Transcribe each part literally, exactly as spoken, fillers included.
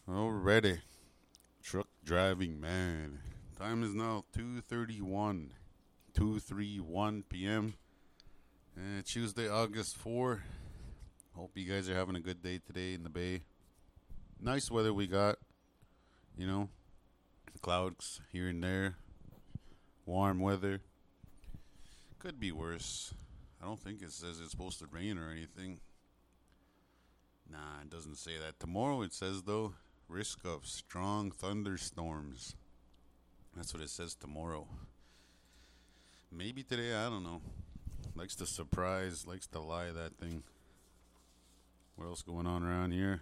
Already. Truck driving man. Time is now two thirty-one. two thirty-one p.m. Uh, Tuesday, August fourth. Hope you guys are having a good day today in the Bay. Nice weather we got. You know, clouds here and there. Warm weather. Could be worse. I don't think it says it's supposed to rain or anything. Nah, it doesn't say that. Tomorrow it says, though, risk of strong thunderstorms. That's what it says tomorrow. Maybe today, I don't know. Likes to surprise, likes to lie, that thing. What else going on around here?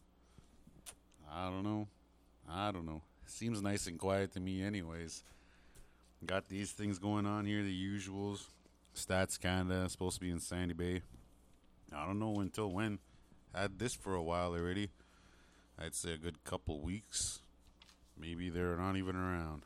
I don't know. I don't know. Seems nice and quiet to me anyways. Got these things going on here, the usuals. Stats Canada, supposed to be in Sandy Bay. I don't know until when. Had this for a while already. I'd say a good couple weeks. Maybe they're not even around.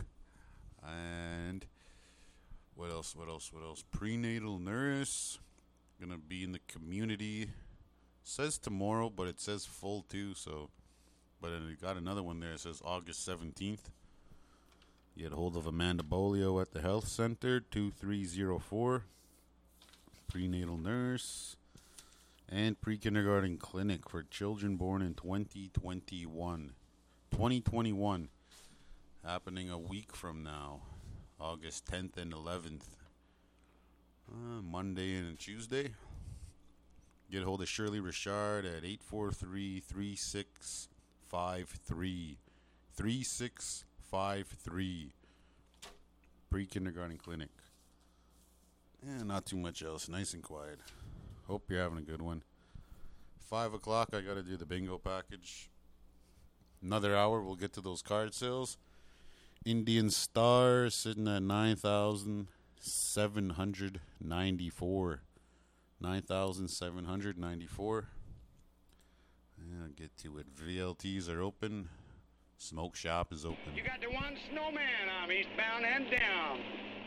And what else, what else, what else? Prenatal nurse. Gonna be in the community. Says tomorrow, but it says full too, so. But it got another one there. It says August seventeenth. Get hold of Amanda Bolio at the health center, two three zero four. Prenatal nurse. And pre-kindergarten clinic for children born in twenty twenty-one. twenty twenty-one. Happening a week from now. August tenth and eleventh. Uh, Monday and Tuesday. Get hold of Shirley Richard at eight four three, three six five three. three six five three. Pre-kindergarten clinic. Eh, not too much else. Nice and quiet. Hope you're having a good one. Five o'clock, I got to do the bingo package. Another hour, we'll get to those card sales. Indian Star sitting at nine thousand seven hundred ninety-four. nine thousand seven hundred ninety-four. Yeah, I'll get to it. V L Ts are open. Smoke shop is open. You got the one snowman. I'm eastbound and down.